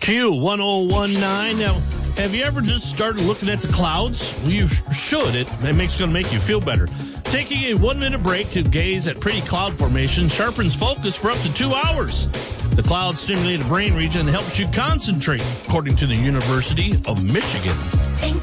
Q1019. Now, have you ever just started looking at the clouds? Well, you should. It's going to make you feel better. Taking a 1-minute break to gaze at pretty cloud formations sharpens focus for up to 2 hours. The clouds stimulate a brain region and helps you concentrate, according to the University of Michigan.